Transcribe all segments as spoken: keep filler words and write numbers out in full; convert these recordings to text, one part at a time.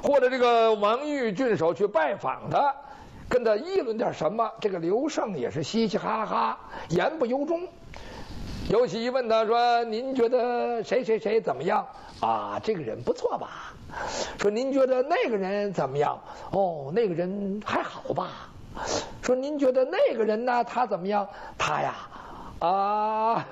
或者这个王玉郡守去拜访他，跟他议论点什么，这个刘胜也是嘻嘻哈哈，言不由衷。尤其一问他说：“您觉得谁谁谁怎么样啊？这个人不错吧？”说：“您觉得那个人怎么样？哦，那个人还好吧？”说：“您觉得那个人呢？他怎么样？他呀，啊，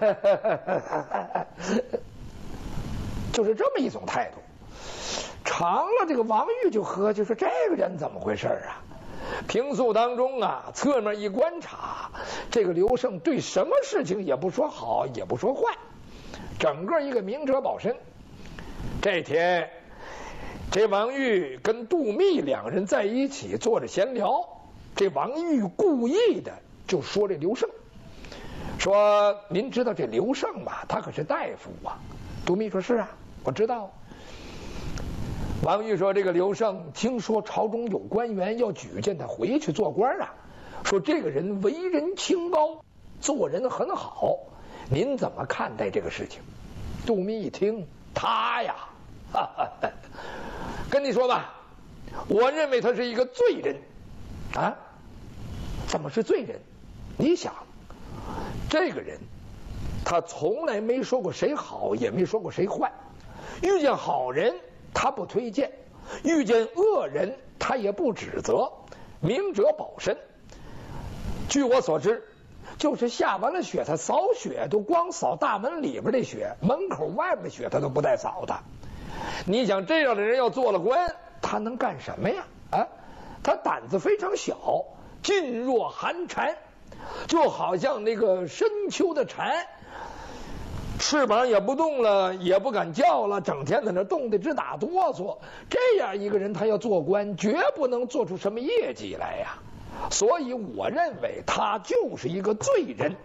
就是这么一种态度。长了，这个王玉就合计说：这个人怎么回事啊？平素当中啊，侧面一观察，这个刘胜对什么事情也不说好，也不说坏，整个一个明哲保身。这天，这王玉跟杜密两人在一起坐着闲聊，这王玉故意的就说这刘胜，说：“您知道这刘胜吧？他可是大夫啊。”杜密说：“是啊，我知道。”王玉说：“这个刘胜听说朝中有官员要举荐他回去做官啊，说这个人为人清高，做人很好，您怎么看待这个事情？”杜密一听，他呀，哈哈，跟你说吧，我认为他是一个罪人啊。怎么是罪人？你想，这个人他从来没说过谁好，也没说过谁坏，遇见好人他不推荐，遇见恶人他也不指责，明哲保身。据我所知，就是下完了雪，他扫雪都光扫大门里边的雪，门口外边的雪他都不带扫的。你想这样的人要做了官，他能干什么呀？啊，他胆子非常小，噤若寒蝉，就好像那个深秋的蝉，翅膀也不动了，也不敢叫了，整天在那冻得直打哆嗦。这样一个人，他要做官，绝不能做出什么业绩来呀。所以我认为他就是一个罪人。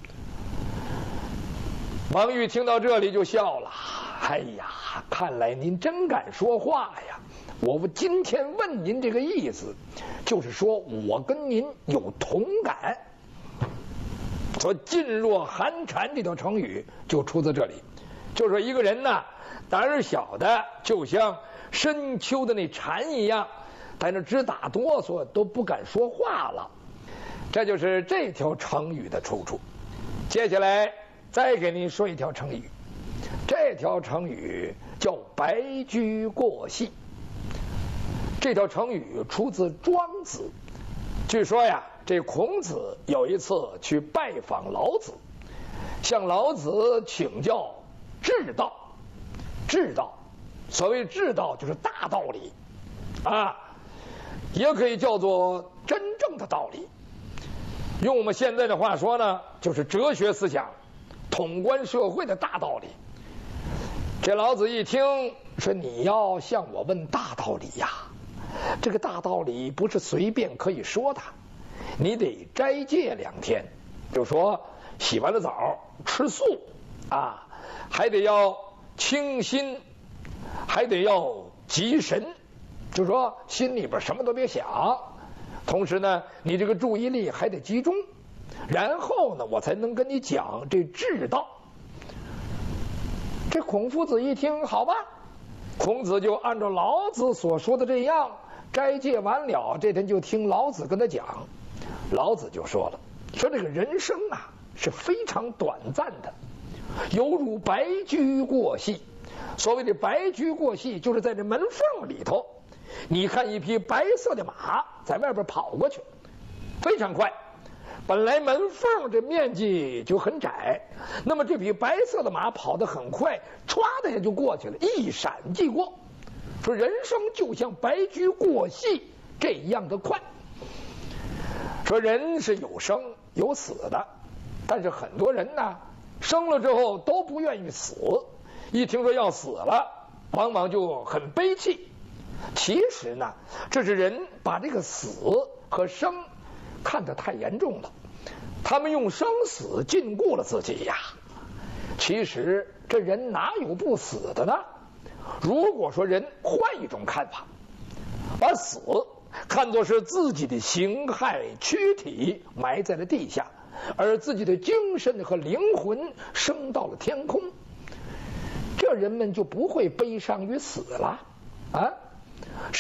王玉听到这里就笑了：“哎呀，看来您真敢说话呀！我今天问您这个意思，就是说我跟您有同感。”说“噤若寒蝉”这条成语就出自这里，就说一个人呢，胆儿小的就像深秋的那蝉一样，在那直打哆嗦，都不敢说话了。这就是这条成语的出处。接下来再给您说一条成语，这条成语叫“白驹过隙”。这条成语出自《庄子》。据说呀，这孔子有一次去拜访老子，向老子请教至道。至道，所谓至道就是大道理啊，也可以叫做真正的道理。用我们现在的话说呢，就是哲学思想，统观社会的大道理。这老子一听说你要向我问大道理呀，这个大道理不是随便可以说的，你得斋戒两天，就说洗完了澡吃素啊，还得要清心，还得要集神，就说心里边什么都别想，同时呢你这个注意力还得集中，然后呢我才能跟你讲这至道。这孔夫子一听，好吧，孔子就按照老子所说的这样斋戒完了，这天就听老子跟他讲。老子就说了，说这个人生啊是非常短暂的，犹如白驹过隙。所谓的白驹过隙，就是在这门缝里头，你看一匹白色的马在外边跑过去，非常快。本来门缝这面积就很窄，那么这匹白色的马跑得很快，歘的也就过去了，一闪即过。说人生就像白驹过隙这样的快。说人是有生有死的，但是很多人呢，生了之后都不愿意死，一听说要死了，往往就很悲戚。其实呢，这是人把这个死和生看得太严重了，他们用生死禁锢了自己呀。其实这人哪有不死的呢？如果说人换一种看法，把死看作是自己的形骸躯体埋在了地下，而自己的精神和灵魂升到了天空，这人们就不会悲伤于死了啊。